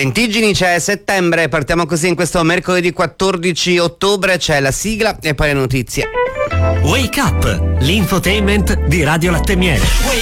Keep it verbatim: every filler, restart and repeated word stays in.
Lentiggini, c'è settembre, partiamo così in questo mercoledì quattordici ottobre, c'è la sigla e poi le notizie. Wake Up, l'infotainment di Radio Latte Miele. Wake